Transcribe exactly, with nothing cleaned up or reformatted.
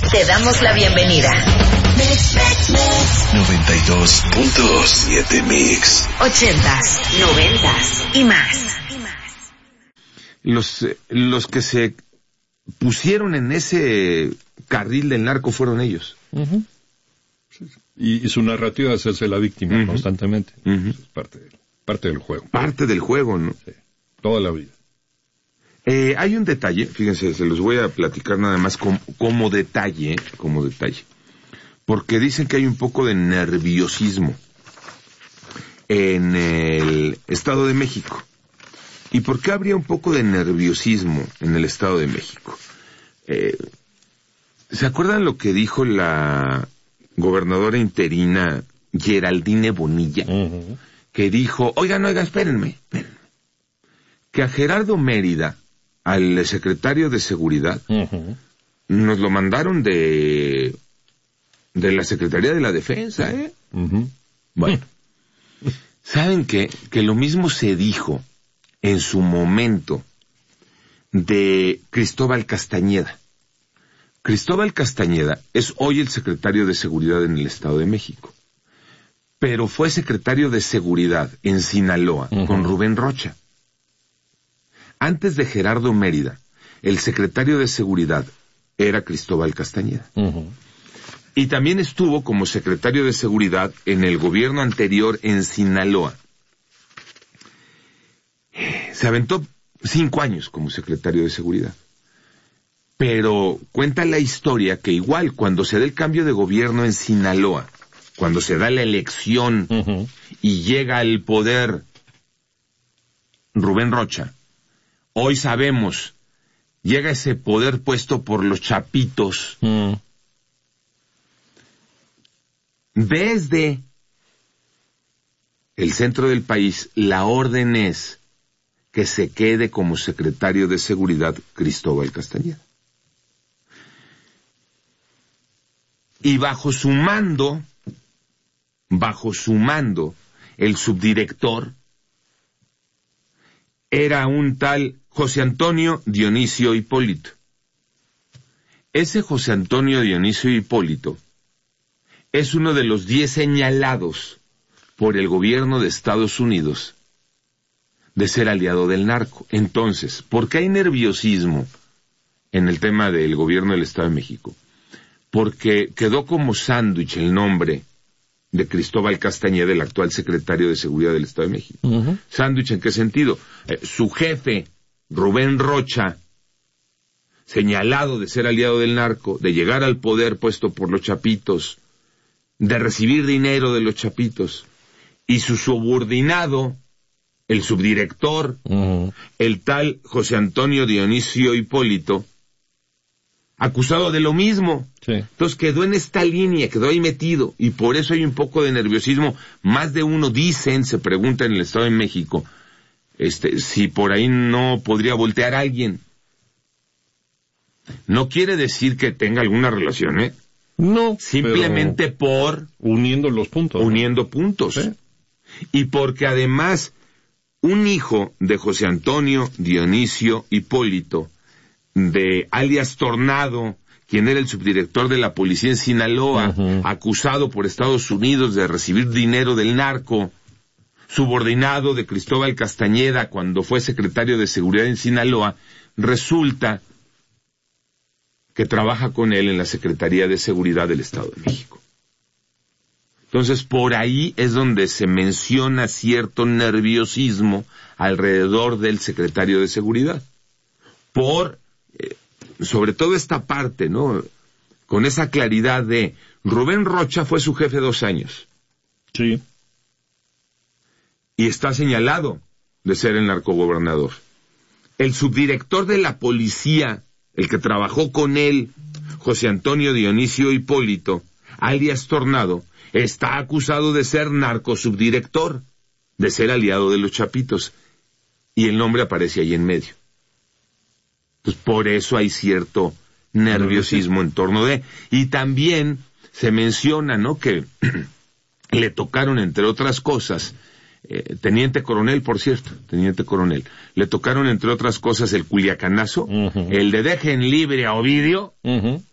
Te damos la bienvenida. noventa y dos punto siete Mix. Ochentas, noventas y más. Los, los que se pusieron en ese carril del narco fueron ellos. Uh-huh. Y, y su narrativa es hacerse la víctima uh-huh. constantemente. Uh-huh. Es parte, de, parte del juego. Parte del juego, ¿no? Sí, toda la vida. Eh, hay un detalle, fíjense, se los voy a platicar nada más como, como detalle, como detalle. Porque dicen que hay un poco de nerviosismo en el Estado de México. ¿Y por qué habría un poco de nerviosismo en el Estado de México? Eh, ¿Se acuerdan lo que dijo la gobernadora interina Geraldine Bonilla? Uh-huh. Que dijo, oigan, oigan, espérenme, espérenme. Que a Gerardo Mérida, al secretario de Seguridad, uh-huh. nos lo mandaron de, de la Secretaría de la Defensa, ¿eh? Uh-huh. Bueno, ¿saben qué? Que lo mismo se dijo en su momento de Cristóbal Castañeda. Cristóbal Castañeda es hoy el secretario de Seguridad en el Estado de México, pero fue secretario de Seguridad en Sinaloa uh-huh. con Rubén Rocha. Antes de Gerardo Mérida, el secretario de Seguridad era Cristóbal Castañeda. Uh-huh. Y también estuvo como secretario de Seguridad en el gobierno anterior en Sinaloa. Se aventó cinco años como secretario de Seguridad. Pero cuenta la historia que igual cuando se da el cambio de gobierno en Sinaloa, cuando se da la elección uh-huh. y llega al poder Rubén Rocha, hoy sabemos, llega ese poder puesto por los chapitos. Uh-huh. Desde el centro del país, la orden es que se quede como secretario de Seguridad Cristóbal Castañeda. Y bajo su mando, bajo su mando, el subdirector era un tal José Antonio Dionisio Hipólito. Ese José Antonio Dionisio Hipólito es uno de los diez señalados por el gobierno de Estados Unidos de ser aliado del narco. Entonces, ¿por qué hay nerviosismo en el tema del gobierno del Estado de México? Porque quedó como sándwich el nombre de Cristóbal Castañeda, el actual secretario de Seguridad del Estado de México. Uh-huh. ¿Sándwich en qué sentido? Eh, su jefe, Rubén Rocha, señalado de ser aliado del narco, de llegar al poder puesto por los chapitos, de recibir dinero de los chapitos, y su subordinado, el subdirector, uh-huh. el tal José Antonio Dionisio Hipólito, acusado de lo mismo. Sí. Entonces quedó en esta línea, quedó ahí metido, y por eso hay un poco de nerviosismo. Más de uno dicen, se pregunta en el Estado de México, este, si por ahí no podría voltear a alguien. No quiere decir que tenga alguna relación, ¿eh? No. Simplemente por... Uniendo los puntos. Uniendo ¿no? puntos. ¿Sí? Y porque además, un hijo de José Antonio Dionisio Hipólito, de alias Tornado, quien era el subdirector de la policía en Sinaloa, uh-huh. acusado por Estados Unidos de recibir dinero del narco, subordinado de Cristóbal Castañeda cuando fue secretario de Seguridad en Sinaloa, resulta que trabaja con él en la Secretaría de Seguridad del Estado de México. Entonces, por ahí es donde se menciona cierto nerviosismo alrededor del secretario de Seguridad. Por... Eh, sobre todo esta parte, ¿no? Con esa claridad de Rubén Rocha fue su jefe dos años. Sí. Y está señalado de ser el narcogobernador. El subdirector de la policía, el que trabajó con él, José Antonio Dionisio Hipólito, alias Tornado, está acusado de ser narcosubdirector, de ser aliado de los chapitos. Y el nombre aparece ahí en medio. Pues por eso hay cierto nerviosismo en torno de... Y también se menciona, ¿no?, que le tocaron, entre otras cosas, eh, teniente coronel, por cierto, teniente coronel, le tocaron, entre otras cosas, el culiacanazo, uh-huh. el de dejen libre a Ovidio, uh-huh.